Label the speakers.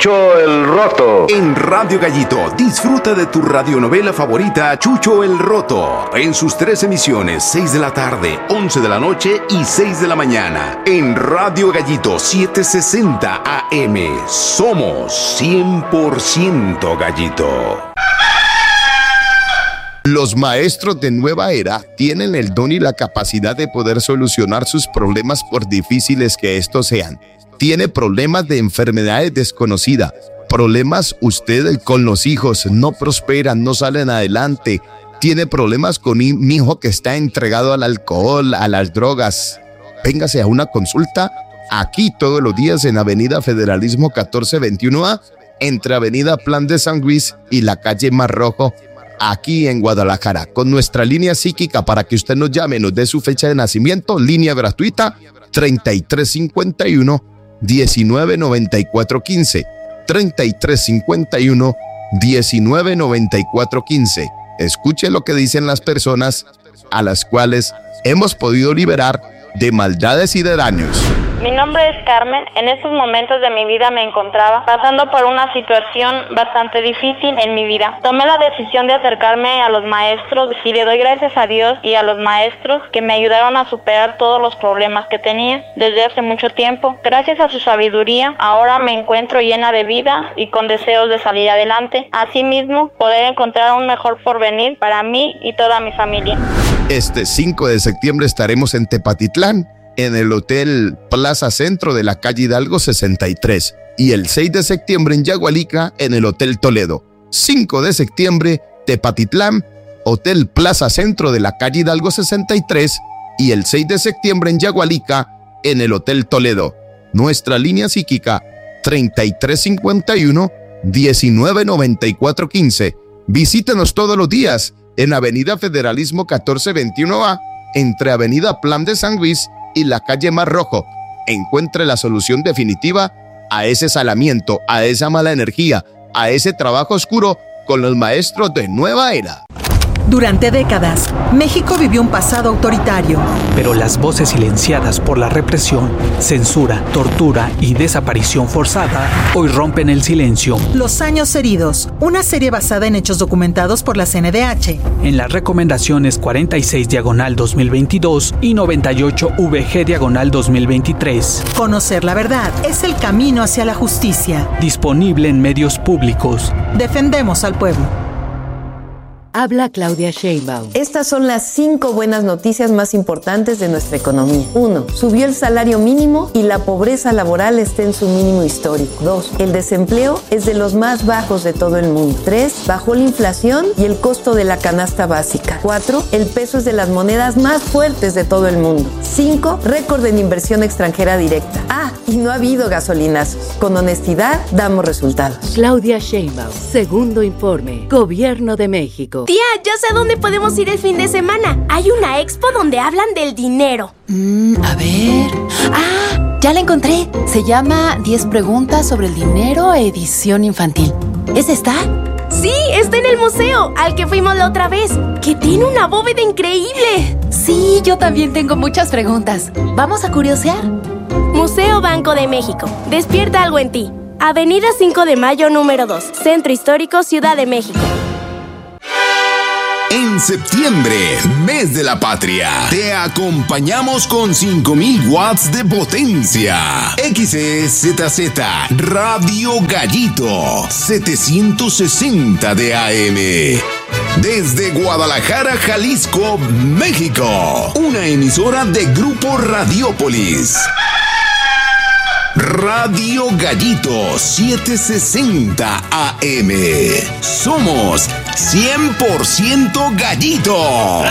Speaker 1: Chucho el Roto.
Speaker 2: En Radio Gallito, disfruta de tu radionovela favorita, Chucho el Roto, en sus 3 emisiones, 6 de la tarde, 11 de la noche y 6 de la mañana. En Radio Gallito 760 AM, somos 100% Gallito.
Speaker 3: Los maestros de nueva era tienen el don y la capacidad de poder solucionar sus problemas por difíciles que estos sean. Tiene problemas de enfermedades desconocidas, problemas usted con los hijos, no prosperan, no salen adelante. Tiene problemas con mi hijo que está entregado al alcohol, a las drogas. Véngase a una consulta aquí todos los días en Avenida Federalismo 1421A, entre Avenida Plan de San Luis y la calle Mar Rojo, aquí en Guadalajara, con nuestra línea psíquica para que usted nos llame, nos dé su fecha de nacimiento, línea gratuita 3351-199415, 3351-199415. Escuche lo que dicen las personas a las cuales hemos podido liberar de maldades y de daños.
Speaker 4: Mi nombre es Carmen. En estos momentos de mi vida me encontraba pasando por una situación bastante difícil en mi vida. Tomé la decisión de acercarme a los maestros y le doy gracias a Dios y a los maestros que me ayudaron a superar todos los problemas que tenía desde hace mucho tiempo. Gracias a su sabiduría, ahora me encuentro llena de vida y con deseos de salir adelante. Asimismo, poder encontrar un mejor porvenir para mí y toda mi familia.
Speaker 3: Este 5 de septiembre estaremos en Tepatitlán, en el Hotel Plaza Centro de la calle Hidalgo 63, y el 6 de septiembre en Yagualica, en el Hotel Toledo. 5 de septiembre, Tepatitlán, Hotel Plaza Centro de la calle Hidalgo 63, y el 6 de septiembre en Yagualica, en el Hotel Toledo. Nuestra línea psíquica 3351-199415. Visítenos todos los días en Avenida Federalismo 1421A, entre Avenida Plan de San Luis y la calle Mar Rojo. Encuentre la solución definitiva a ese salamiento, a esa mala energía, a ese trabajo oscuro con los maestros de nueva era.
Speaker 5: Durante décadas, México vivió un pasado autoritario.
Speaker 6: Pero las voces silenciadas por la represión, censura, tortura y desaparición forzada hoy rompen el silencio.
Speaker 5: Los años heridos, una serie basada en hechos documentados por la CNDH.
Speaker 6: En las recomendaciones 46/2022 y 98-VG/2023.
Speaker 5: Conocer la verdad es el camino hacia la justicia.
Speaker 6: Disponible en medios públicos.
Speaker 5: Defendemos al pueblo.
Speaker 7: Habla Claudia Sheinbaum.
Speaker 8: Estas son las 5 buenas noticias más importantes de nuestra economía. 1. Subió el salario mínimo y la pobreza laboral está en su mínimo histórico. 2. El desempleo es de los más bajos de todo el mundo. 3. Bajó la inflación y el costo de la canasta básica. 4. El peso es de las monedas más fuertes de todo el mundo. 5. Récord en inversión extranjera directa. Y no ha habido gasolinazos. Con honestidad damos resultados.
Speaker 7: Claudia Sheinbaum. Segundo informe. Gobierno de México.
Speaker 9: Tía, ya sé a dónde podemos ir el fin de semana. Hay una expo donde hablan del dinero.
Speaker 10: A ver... ya la encontré. Se llama 10 preguntas sobre el dinero, edición infantil. ¿Es esta?
Speaker 9: Sí, está en el museo, al que fuimos la otra vez, que tiene una bóveda increíble.
Speaker 10: Sí, yo también tengo muchas preguntas. ¿Vamos a curiosear?
Speaker 9: Museo Banco de México. Despierta algo en ti. Avenida 5 de Mayo, número 2. Centro Histórico, Ciudad de México.
Speaker 2: En septiembre, mes de la patria, te acompañamos con 5000 watts de potencia. XEZZ Radio Gallito 760 de AM. Desde Guadalajara, Jalisco, México. Una emisora de Grupo Radiópolis. Radio Gallito 760 AM. Somos 100% Gallito.